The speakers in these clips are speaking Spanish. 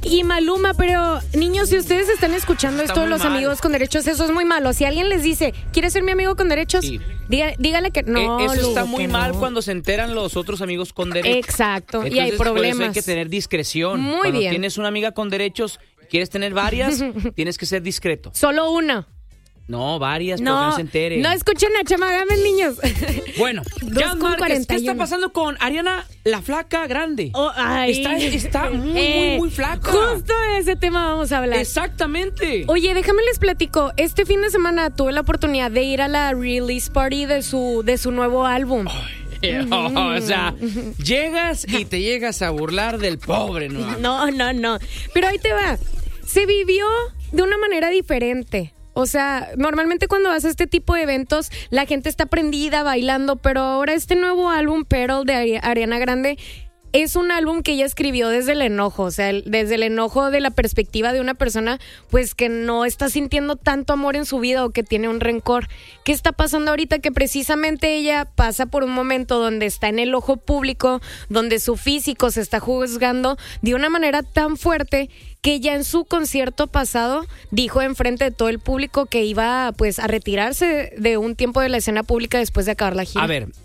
y Maluma, pero niños, si ustedes están escuchando Está esto de muy los mal. amigos con derechos, eso es muy malo. Si alguien les dice, ¿quieres ser mi amigo con derechos? Sí. Dígale que no. Eso está Lugo, muy que mal no. cuando se enteran los otros amigos con derechos. Exacto, y hay Entonces, por eso problemas. hay que tener discreción. Muy Cuando bien. tienes una amiga con derechos y quieres tener varias, tienes que ser discreto. Solo una. No, varias, pero que No, no se entere. no escuchen a Chama Gámez, niños. Bueno, Jan Márquez, ¿qué está 2:41. pasando con Ariana, la flaca grande? Oh, ay. Está muy flaca. Justo de ese tema vamos a hablar. Exactamente. Oye, déjame les platico. Este fin de semana tuve la oportunidad de ir a la release party de su nuevo álbum. O sea, llegas y te llegas a burlar del pobre, ¿no? No. Pero ahí te va. Se vivió de una manera diferente. O sea, normalmente cuando vas a este tipo de eventos, la gente está prendida, bailando, pero ahora este nuevo álbum, Pearl, de Ariana Grande, es un álbum que ella escribió desde el enojo, o sea, desde el enojo de la perspectiva de una persona, pues que no está sintiendo tanto amor en su vida o que tiene un rencor. ¿Qué está pasando ahorita? Que precisamente ella pasa por un momento donde está en el ojo público, donde su físico se está juzgando de una manera tan fuerte que ya en su concierto pasado dijo enfrente de todo el público que iba pues a retirarse de un tiempo de la escena pública después de acabar la gira. A ver,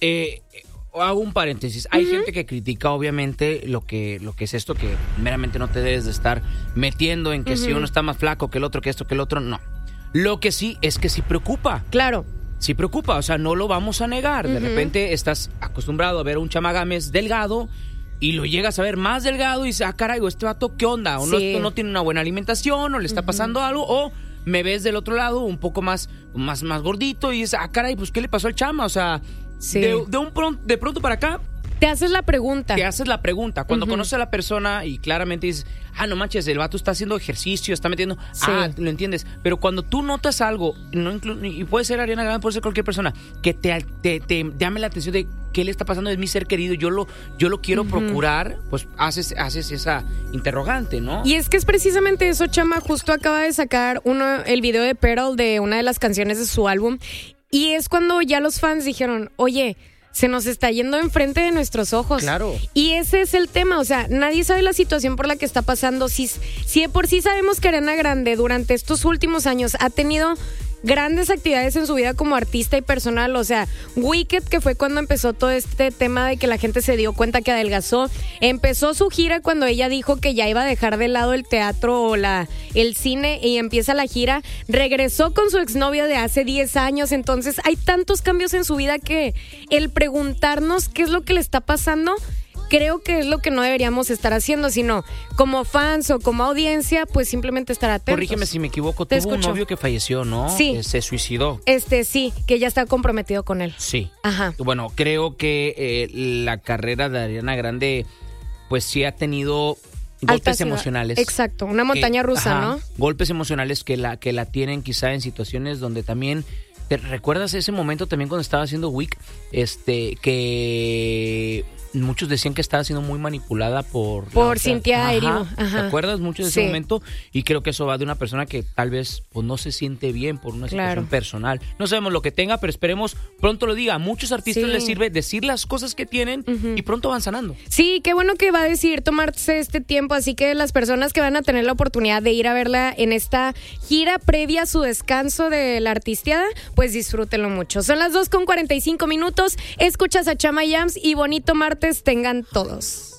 hago un paréntesis. Hay gente que critica obviamente lo que es esto, que meramente no te debes de estar metiendo en que si uno está más flaco que el otro, que esto, que el otro, no. Lo que sí es que sí preocupa. Claro. Sí preocupa, o sea, no lo vamos a negar. De repente estás acostumbrado a ver a un Chama Gámez delgado y lo llegas a ver más delgado y dices, ah, caray, este vato, ¿qué onda? O Sí. no tiene una buena alimentación, o le está pasando algo, o me ves del otro lado un poco más gordito y dices, ah, caray, pues, ¿qué le pasó al Chama? O sea, Sí. de pronto para acá, Te haces la pregunta. te haces la pregunta. Cuando conoces a la persona y claramente dices, ah, no manches, el vato está haciendo ejercicio, está metiendo, Sí. lo entiendes. Pero cuando tú notas algo, y puede ser Ariana Grande, puede ser cualquier persona, que te llame la atención de qué le está pasando, es mi ser querido, yo lo quiero procurar, pues haces esa interrogante, ¿no? Y es que es precisamente eso, Chama. Justo acaba de sacar el video de Pearl de una de las canciones de su álbum. Y es cuando ya los fans dijeron, oye, se nos está yendo enfrente de nuestros ojos. Claro. Y ese es el tema, o sea, nadie sabe la situación por la que está pasando. Si de por sí sabemos que Ariana Grande durante estos últimos años ha tenido grandes actividades en su vida como artista y personal, o sea, Wicked, que fue cuando empezó todo este tema de que la gente se dio cuenta que adelgazó, empezó su gira cuando ella dijo que ya iba a dejar de lado el teatro o el cine y empieza la gira, regresó con su exnovio de hace 10 años, entonces hay tantos cambios en su vida que el preguntarnos qué es lo que le está pasando, creo que es lo que no deberíamos estar haciendo, sino como fans o como audiencia, pues simplemente estar atentos. Corrígeme si me equivoco, Te tuvo un escucho. novio que falleció, ¿no? Sí. Se suicidó. Sí, que ya está comprometido con él. Sí. Ajá. Bueno, creo que la carrera de Ariana Grande, pues sí ha tenido golpes Altas y emocionales. Exacto, una montaña rusa, Ajá, ¿no? Golpes emocionales que la tienen quizá en situaciones donde también... ¿Te recuerdas ese momento también cuando estaba haciendo Wick? Que muchos decían que estaba siendo muy manipulada por Cintia Erivo. Ajá. ¿Te Ajá. acuerdas mucho de Sí. ese momento? Y creo que eso va de una persona que tal vez pues, no se siente bien por una situación Claro. personal. No sabemos lo que tenga, pero esperemos pronto lo diga. A muchos artistas Sí. les sirve decir las cosas que tienen y pronto van sanando. Sí, qué bueno que va a decidir tomarse este tiempo, así que las personas que van a tener la oportunidad de ir a verla en esta gira previa a su descanso de la artisteada, pues disfrútenlo mucho. Son las 2:45 minutos, escuchas a Chama Jams y bonito martes tengan todos.